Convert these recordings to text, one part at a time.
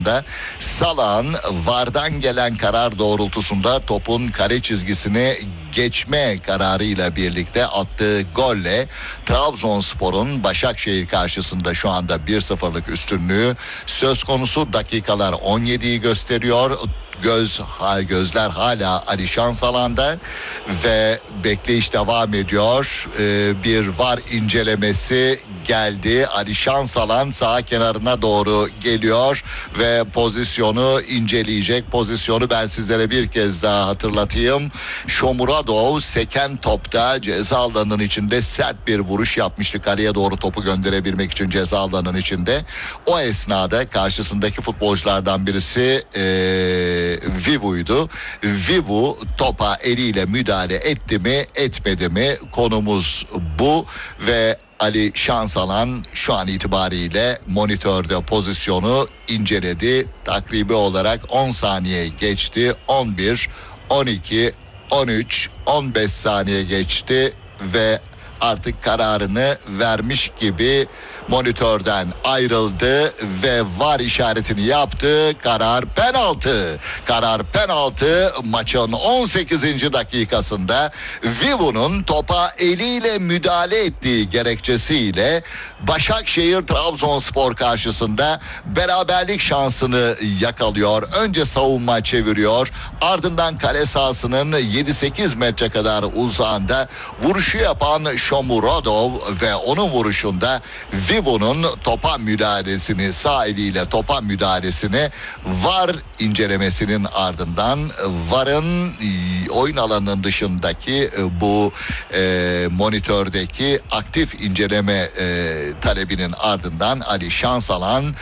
Salah'ın VAR'dan gelen karar doğrultusunda topun kare çizgisini geçme kararıyla birlikte attığı golle Trabzonspor'un Başakşehir karşısında şu anda 1-0'lık üstünlüğü söz konusu. Dakikalar 17'yi gösteriyor. Gözler hala Ali Şansalan'da ve bekleyiş devam ediyor. Bir VAR incelemesi geldi. Ali Şansalan sağ kenarına doğru geliyor ve pozisyonu inceleyecek. Pozisyonu ben sizlere bir kez daha hatırlatayım. Shomurodov seken topta ceza alanının içinde sert bir vuruş yapmıştı. Kaleye doğru topu gönderebilmek için ceza alanının içinde. O esnada karşısındaki futbolculardan birisi Vivu'ydu. Vivu topa eliyle müdahale etti mi etmedi mi, konumuz bu ve Ali Şansalan şu an itibariyle monitörde pozisyonu inceledi. Takribi olarak 10 saniye geçti. 11, 12, 13, 15 saniye geçti ve artık kararını vermiş gibi monitörden ayrıldı ve VAR işaretini yaptı. Karar penaltı. Karar penaltı. Maçın 18. dakikasında Vivu'nun topa eliyle müdahale ettiği gerekçesiyle Başakşehir Trabzonspor karşısında beraberlik şansını yakalıyor. Önce savunma çeviriyor. Ardından kale sahasının 7-8 metre kadar uzağında vuruşu yapan Shomurodov ve onun vuruşunda Vivu'nun topa müdahalesini, sağ eliyle topa müdahalesini VAR incelemesinin ardından VAR'ın oyun alanının dışındaki bu monitördeki aktif inceleme talebinin ardından Ali Şansalan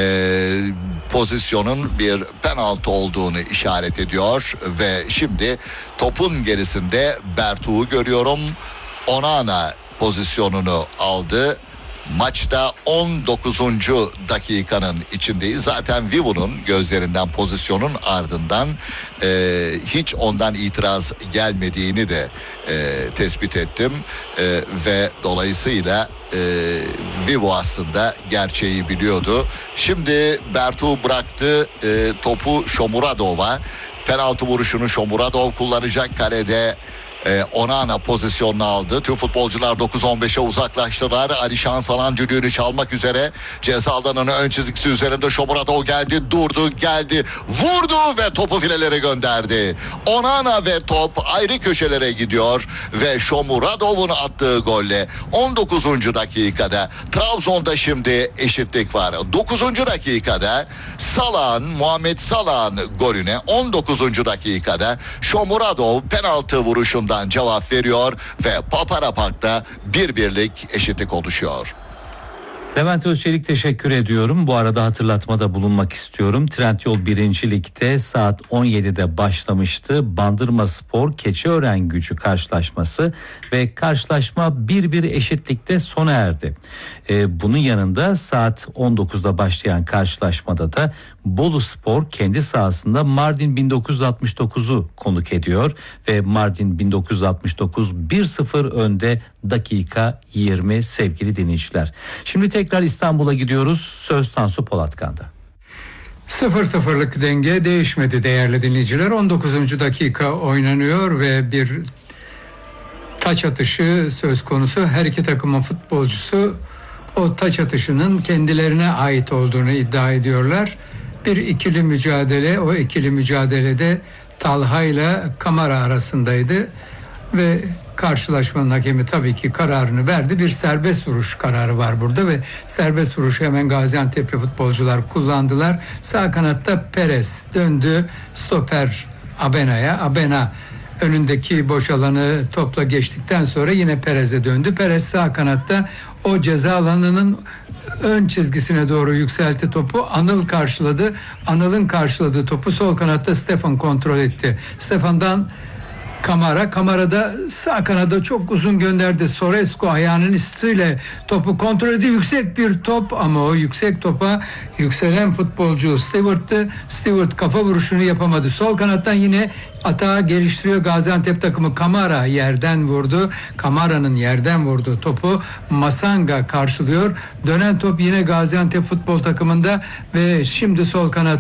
pozisyonun bir penaltı olduğunu işaret ediyor ve şimdi topun gerisinde Bertu'yu görüyorum. Onana pozisyonunu aldı. Maçta 19. dakikanın içindeyiz. Zaten Vivu'nun gözlerinden pozisyonun ardından hiç ondan itiraz gelmediğini de tespit ettim. Ve dolayısıyla Vivu aslında gerçeği biliyordu. Şimdi Bertu bıraktı topu Shomurodov'a. Penaltı vuruşunu Shomurodov kullanacak. Kalede Onana pozisyonunu aldı. Tüm futbolcular 9-15'e uzaklaştılar. Ali Şansalan düdüğünü çalmak üzere. Ceza alanının ön çizgisi üzerinde Shomurodov geldi. Durdu, geldi. Vurdu ve topu filelere gönderdi. Onana ve top ayrı köşelere gidiyor ve Shomurodov'un attığı golle 19. dakikada Trabzon'da şimdi eşitlik var. 9. dakikada Muhammed Salah'ın golüne 19. dakikada Shomurodov penaltı vuruşunda cevap veriyor ve Papara Park'ta 1-1'lik eşitlik oluşuyor. Levent Özçelik teşekkür ediyorum. Bu arada hatırlatmada bulunmak istiyorum. Trendyol 1. Lig'de saat 17'de başlamıştı. Bandırmaspor Keçiören-Gücü karşılaşması ve karşılaşma 1-1 eşitlikte sona erdi. Bunun yanında saat 19'da başlayan karşılaşmada da Boluspor kendi sahasında Mardin 1969'u konuk ediyor ve Mardin 1969 1-0 önde, dakika 20 sevgili dinleyiciler. Şimdi tekrar İstanbul'a gidiyoruz. Söz Tansu Polatkan'da. 0-0'lık denge değişmedi değerli dinleyiciler. 19. dakika oynanıyor ve bir taç atışı söz konusu. Her iki takımın futbolcusu o taç atışının kendilerine ait olduğunu iddia ediyorlar. Bir ikili mücadele, o ikili mücadelede Talha ile Kamara arasındaydı ve karşılaşmanın hakemi tabii ki kararını verdi. Bir serbest vuruş kararı var burada ve serbest vuruşu hemen Gaziantep'li futbolcular kullandılar. Sağ kanatta Perez döndü stoper Abena'ya. Abena önündeki boş alanı topla geçtikten sonra yine Perez'e döndü. Perez sağ kanatta o ceza alanının ön çizgisine doğru yükseltti topu. Anıl karşıladı. Anıl'ın karşıladığı topu sol kanatta Stefan kontrol etti. Stefan'dan Kamara'da sağ kanada çok uzun gönderdi. Sorescu ayağının üstüyle topu kontrol ediyor. Yüksek bir top ama o yüksek topa yükselen futbolcu Stewart'tı. Stewart kafa vuruşunu yapamadı. Sol kanattan yine atağı geliştiriyor Gaziantep takımı. Kamara yerden vurdu. Kamara'nın yerden vurduğu topu Masanga karşılıyor. Dönen top yine Gaziantep futbol takımında ve şimdi sol kanat